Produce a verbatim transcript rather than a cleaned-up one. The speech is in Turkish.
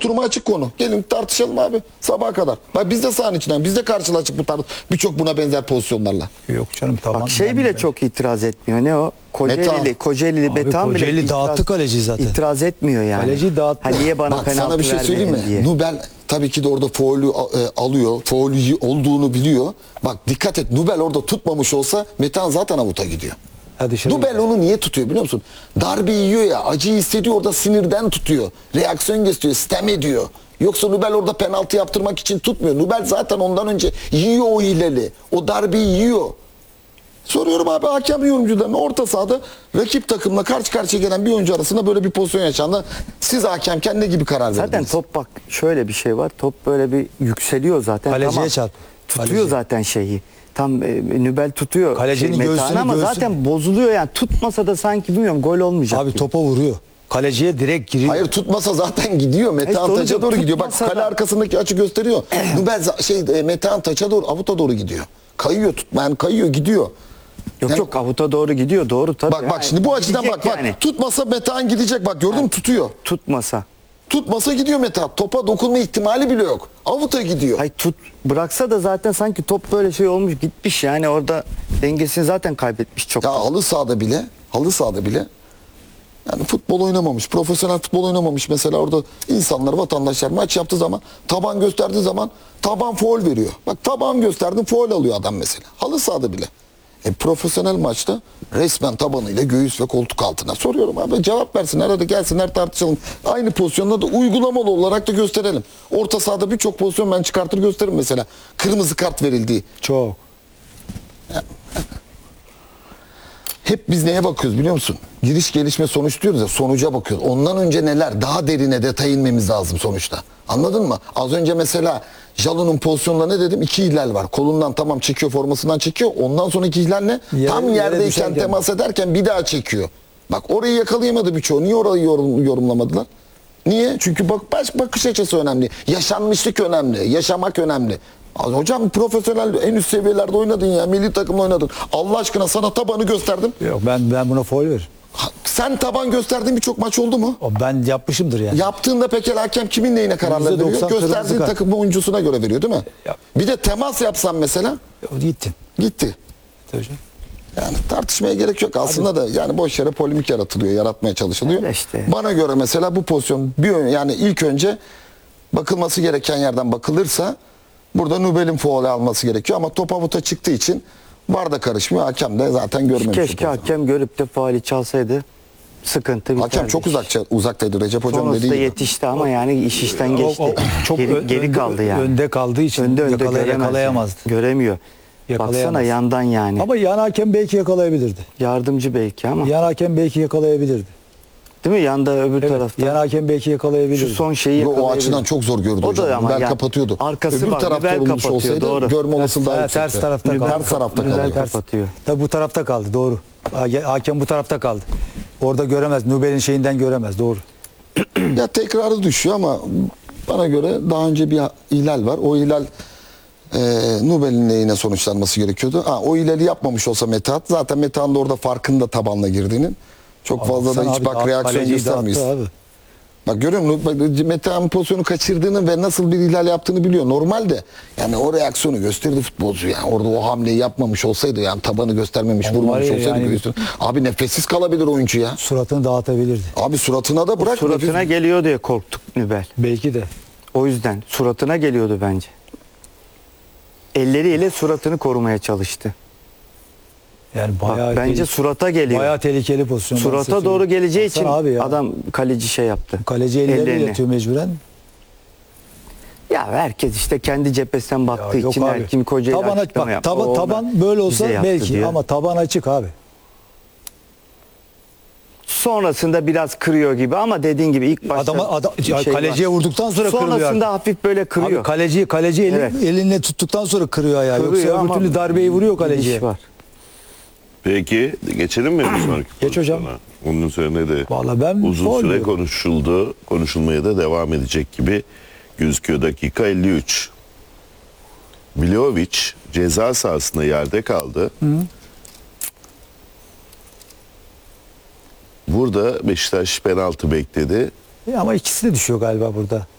oturuma açık konu. Gelin tartışalım abi sabaha kadar. Bak biz de sahanın içinden, biz de karşılaştık bu tarz birçok buna benzer pozisyonlarla. Yok canım tamam. Bak şey ben- bile ben- çok itiraz etmiyor. Ne o? Kocaeli'li, Metehan. Kocaeli'li Abi Metehan bile Kocaeli itiraz- dağıttı kaleciyi zaten. İtiraz etmiyor yani. Kaleciyi dağıttı. Ha, niye bana Bak penaltı sana bir şey söyleyeyim mi? vermedin diye. Nubel tabii ki de orada faulü e, alıyor. Faulü olduğunu biliyor. Bak dikkat et, Nubel orada tutmamış olsa Metehan zaten avuta gidiyor. Ha, dışarı- Nubel onu niye tutuyor biliyor musun? Darbe yiyor ya, acıyı hissediyor, orada sinirden tutuyor. Reaksiyon gösteriyor, sitem ediyor. Yoksa Nubel orada penaltı yaptırmak için tutmuyor. Nubel zaten ondan önce yiyor o hileli. O darbeyi yiyor. Soruyorum abi hakem yorumcularına, orta sahada rakip takımla karşı karşıya gelen bir oyuncu arasında böyle bir pozisyon yaşandı. Siz hakemken ne gibi karar verdiniz? Zaten top bak şöyle bir şey var. Top böyle bir yükseliyor zaten. Kaleciye Tamam. çarp. Tutuyor Kaleci. zaten şeyi. Tam e, Nübel tutuyor. Kalecinin Metehan'ı göğsünü- ama göğsünü- zaten bozuluyor yani. Tutmasa da sanki bilmiyorum gol olmayacak Abi gibi. topa vuruyor. Kaleciye direkt giriyor. Hayır tutmasa zaten gidiyor. Metehan doğru taça diyor, doğru gidiyor. Bak tutmasa kale da- arkasındaki açı gösteriyor. Nubel za- şey e, Metehan taça doğru, avuta doğru gidiyor. Kayıyor, tutmayan kayıyor, gidiyor. Yok Yani- yok avuta doğru gidiyor. Doğru tabii. Bak bak Yani şimdi bu açıdan gidecek bak bak. yani. Tutmasa Metehan gidecek. Bak gördün mü, tutuyor. Tutmasa. Tutmasa gidiyor Metehan. Topa dokunma ihtimali bile yok. Avuta gidiyor. Hay tut bıraksa da zaten sanki top böyle şey olmuş gitmiş yani orada dengesini zaten kaybetmiş çok. Ya halı sahada bile, halı sahada bile yani futbol oynamamış, profesyonel futbol oynamamış. Mesela orada insanlar, vatandaşlar maç yaptığı zaman, taban gösterdiği zaman taban faul veriyor. Bak taban gösterdin, faul alıyor adam mesela. Halı sahada bile. E, profesyonel maçta resmen tabanıyla göğüs ve koltuk altına. Soruyorum abi, cevap versinler, hadi gelsinler tartışalım. Aynı pozisyonda da uygulamalı olarak da gösterelim. Orta sahada birçok pozisyon ben çıkartır gösteririm mesela. Kırmızı kart verildiği. Çok. Hep biz neye bakıyoruz biliyor musun? Giriş gelişme sonuç diyoruz ya, sonuca bakıyoruz. Ondan önce neler, daha derine detay inmemiz lazım sonuçta. Anladın mı? Az önce mesela Jalon'un pozisyonunda ne dedim? İki ihlal var. Kolundan tamam çekiyor, formasından çekiyor. Ondan sonraki ihlal ne? Yere- Tam yere yerdeyken düşerken. temas ederken bir daha çekiyor. Bak orayı yakalayamadı birçoğu. Niye orayı yorum- yorumlamadılar? Niye? Çünkü bak baş bakış açısı önemli. Yaşanmışlık önemli. Yaşamak önemli. Az hocam profesyonel en üst seviyelerde oynadın ya. Milli takımda oynadın. Allah aşkına sana tabanı gösterdim. Yok ben ben buna faul veririm. Ha, sen taban gösterdiğin birçok maç oldu mu? O ben yapmışımdır yani. Yaptığında peki hakem kimin neyine kararlar yüzde veriyor? doksan kırmızı Gösterdiğin kart. takım oyuncusuna göre veriyor değil mi? Ya. Bir de temas yapsan mesela Gittin. gitti. Tabii canım. Yani tartışmaya gerek yok aslında da yani boş yere polemik yaratılıyor, yaratmaya çalışılıyor. Öyle işte. Bana göre mesela bu pozisyon bir ön- yani ilk önce bakılması gereken yerden bakılırsa burada Nubel'in faul alması gerekiyor ama top avuta çıktığı için var da karışmıyor. Hakem de zaten görmemiş. bu Keşke pozisyonu. hakem görüp de faali çalsaydı sıkıntı biterdi. Hakem çok uzakça, uzaktaydı Recep Hocam Sonrası dediği da gibi. yetişti ama yani iş işten geçti. O- o çok geri, ö- geri önde- kaldı yani. önde kaldığı için önde önde yakala- göremez yakalayamazdı. yani. Göremiyor. Yakalayamaz. Baksana yandan yani. Ama yan hakem belki yakalayabilirdi. Yardımcı belki ama. Yan hakem belki yakalayabilirdi. Değil mi? Yanda öbür Evet, tarafta. yan hakem belki yakalayabilirdi. Şu son şeyi Yo, o yakalayabilir. açıdan çok zor gördü O da hocam. ama Nubel yani kapatıyordu. arkası Öbür var, tarafta Nubel olmuş kapatıyor, olsaydı doğru. görme olasılığı daha Ha, yüksekti. ters tarafta kaldı. Ters tarafta Nubel kalıyor. ters kapatıyor. Tabii bu tarafta kaldı doğru. Ha- Hakem bu tarafta kaldı. Orada göremez. Nubel'in şeyinden göremez doğru. Ya tekrarı düşüyor ama bana göre daha önce bir ihlal var. O ihlal e, Nubel'in lehine sonuçlanması gerekiyordu. Ha, o ihlali yapmamış olsa Metehan, zaten Metehan da orada farkında tabanla girdiğinin. Çok fazla Sen da hiç abi, bak kaleciyi reaksiyon dağıttı göstermeyiz. abi. Bak görüyor musun? Bak, Metehan pozisyonu kaçırdığını ve nasıl bir ihlal yaptığını biliyor. Normalde yani o reaksiyonu gösterdi futbolcu. Yani orada o hamleyi yapmamış olsaydı, yani tabanı göstermemiş, Ama vurmamış var ya olsaydı. yani- göğsünü- Abi nefessiz kalabilir oyuncu ya. Suratını dağıtabilirdi. Abi suratına da bırak. Suratına nefes- geliyor diye korktuk Nübel. Belki de. O yüzden suratına geliyordu bence. Elleriyle suratını korumaya çalıştı. Yani Bak, bayağı bence tehlikeli- surata geliyor. bayağı tehlikeli pozisyon. Ben size Surata söyleyeyim. doğru geleceği Baksana için abi ya. adam kaleci şey yaptı. Kaleci ellerini Ellerini. yatıyor mecburen. Ya herkes işte kendi cephesinden baktığı Ya yok için abi. her kim Kocaeli Taban aç açıklama bak. yaptı. Taban, O taban böyle olsa bize yaptı belki diyor. ama taban açık abi. Sonrasında biraz kırıyor gibi ama dediğin gibi ilk başta Adama adam, bir şey kaleciye var. vurduktan sonra kırılıyor. Sonrasında hafif böyle kırıyor. Abi kaleci kaleci eli, Evet. elinle tuttuktan sonra kırıyor ayağı. Kırıyor Yoksa öbür ama türlü darbeyi vuruyor bir kaleciye. iş var. Peki geçelim mi bir sonraki Geç hocam. pozisyona? Onun üzerine de Vallahi ben uzun faul süre diyorum. konuşuldu. Konuşulmaya da devam edecek gibi gözüküyor. Dakika elli üç. Vlahovic ceza sahasında yerde kaldı. Burada Beşiktaş penaltı bekledi. E ama ikisi de düşüyor galiba burada.